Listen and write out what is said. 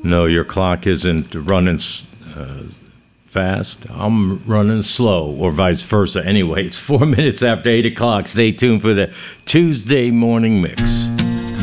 No, your clock isn't running fast. I'm running slow, or vice versa. Anyway, it's 4 minutes after 8 o'clock. Stay tuned for the Tuesday Morning Mix.